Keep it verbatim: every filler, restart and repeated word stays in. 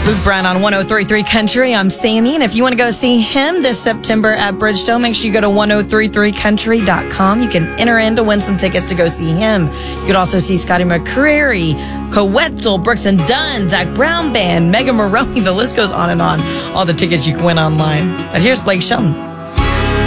Luke Bryan on one oh three point three Country. I'm Sammy, and if you want to go see him this September at Bridgestone, make sure you go to ten thirty-three country dot com. You can enter in to win some tickets to go see him. You could also see Scotty McCreery, Coetzel, Brooks and Dunn, Zach Brown Band, Megan Maroney. The list goes on and on. All the tickets you can win online. But here's Blake Shelton.